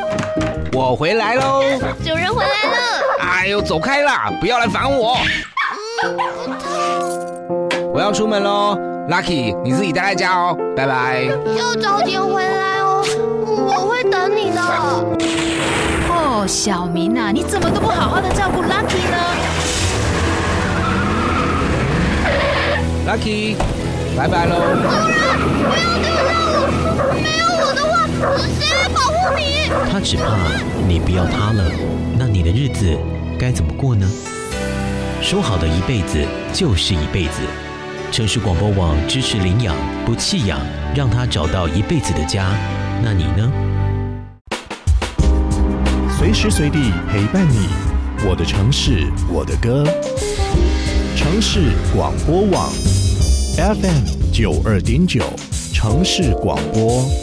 我回来喽！ 主人回来了！ 哎呦，走开啦！不要来烦我。我要出门喽 ，Lucky， 你自己待在家哦，拜拜。 要早点回来哦，我会等你的。 哦，小明啊，你怎么都不好好的照顾 Lucky 呢 ？Lucky， 拜拜喽。 主人，不要丢下我！没有我的话，谁来保护你？ 他只怕你不要他了，那你的日子该怎么过呢？说好的一辈子就是一辈子。城市广播网支持领养不弃养，让他找到一辈子的家。那你呢？ 随时随地陪伴你，我的城市，我的歌。城市广播网 FM 92.9，城市广播。